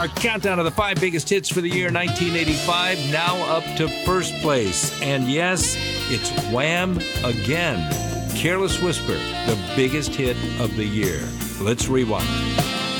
Our countdown of the 5 biggest hits for the year 1985, now up to first place. And yes, it's Wham! Again. Careless Whisper, the biggest hit of the year. Let's rewind.